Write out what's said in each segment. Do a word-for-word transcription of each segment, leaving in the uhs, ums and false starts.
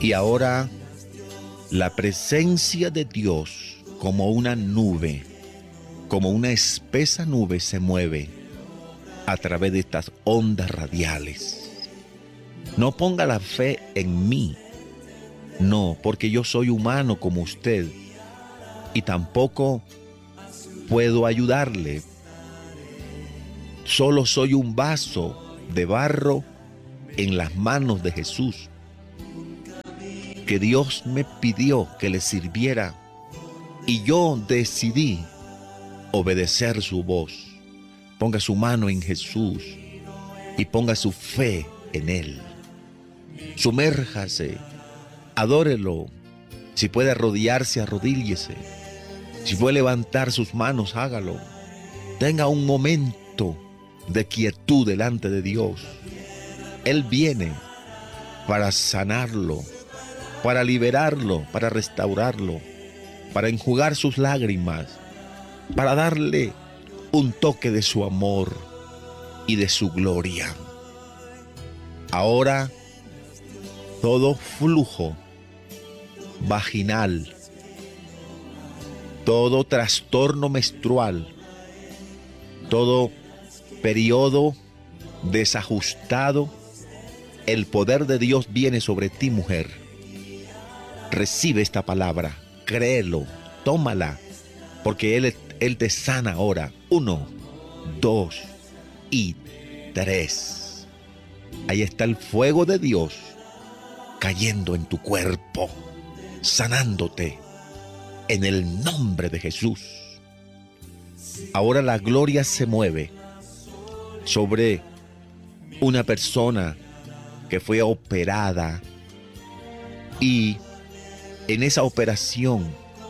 Y ahora la presencia de Dios como una nube, como una espesa nube se mueve a través de estas ondas radiales. No ponga la fe en mí, no, porque yo soy humano como usted y tampoco puedo ayudarle. Solo soy un vaso de barro en las manos de Jesús, que Dios me pidió que le sirviera y yo decidí obedecer su voz. Ponga su mano en Jesús y ponga su fe en Él. Sumérjase, adórelo. Si puede arrodillarse, arrodíllese. Si puede levantar sus manos, hágalo. Tenga un momento de quietud delante de Dios. Él viene para sanarlo, para liberarlo, para restaurarlo, para enjugar sus lágrimas, para darle un toque de su amor y de su gloria. Ahora, todo flujo vaginal, todo trastorno menstrual, todo periodo desajustado, el poder de Dios viene sobre ti, mujer. Recibe esta palabra, créelo, tómala, porque Él, Él te sana ahora. Uno, dos y tres. Ahí está el fuego de Dios cayendo en tu cuerpo, sanándote en el nombre de Jesús. Ahora la gloria se mueve sobre una persona que fue operada y en esa operación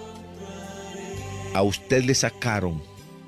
a usted le sacaron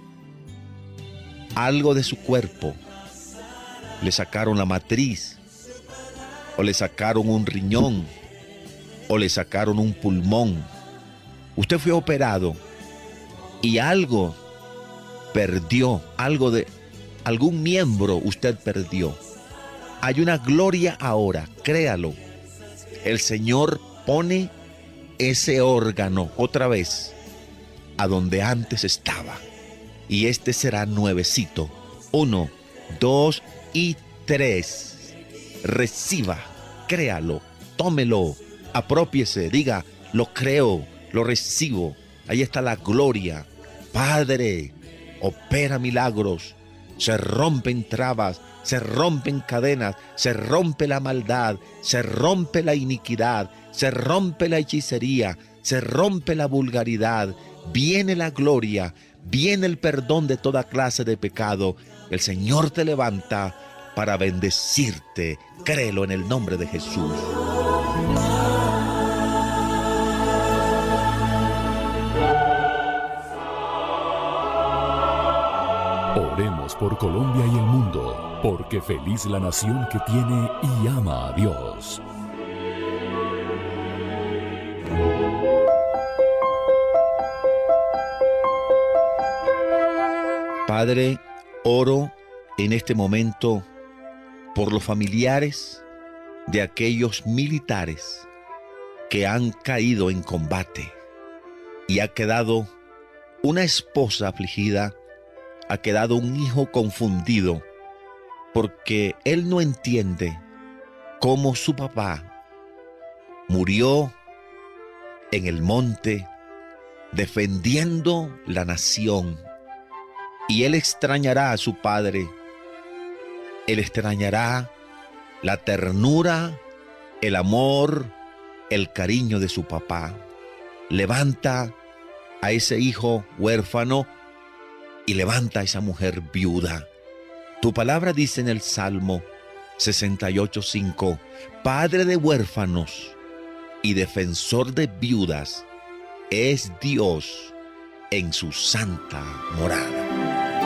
algo de su cuerpo, le sacaron la matriz, o le sacaron un riñón, o le sacaron un pulmón. Usted fue operado y algo perdió, algo de algún miembro usted perdió. Hay una gloria ahora, créalo. El Señor pone ese órgano otra vez a donde antes estaba. Y este será nuevecito. Uno, dos y tres. Reciba, créalo, tómelo, apropiese, diga, lo creo, lo recibo. Ahí está la gloria. Padre, opera milagros. Se rompen trabas, se rompen cadenas, se rompe la maldad, se rompe la iniquidad, se rompe la hechicería, se rompe la vulgaridad. Viene la gloria, viene el perdón de toda clase de pecado. El Señor te levanta para bendecirte. Créelo en el nombre de Jesús. Oremos por Colombia y el mundo, porque feliz la nación que tiene y ama a Dios. Padre, oro en este momento por los familiares de aquellos militares que han caído en combate y ha quedado una esposa afligida, ha quedado un hijo confundido porque él no entiende cómo su papá murió en el monte defendiendo la nación y él extrañará a su padre. Él extrañará la ternura, el amor, el cariño de su papá. Levanta a ese hijo huérfano y levanta a esa mujer viuda. Tu palabra dice en el Salmo sesenta y ocho, cinco, Padre de huérfanos y defensor de viudas es Dios en su santa morada.